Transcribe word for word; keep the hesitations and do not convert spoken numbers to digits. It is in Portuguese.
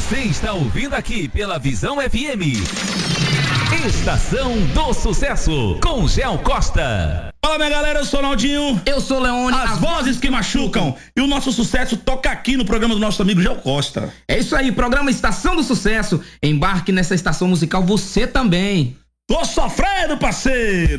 Você está ouvindo aqui pela Visão F M. Estação do Sucesso, com Gel Costa. Fala, minha galera, eu sou o Naldinho. Eu sou o Leone. As, As vozes que machucam. E o nosso sucesso toca aqui no programa do nosso amigo Gel Costa. É isso aí, programa Estação do Sucesso. Embarque nessa estação musical você também. Tô sofrendo, parceiro.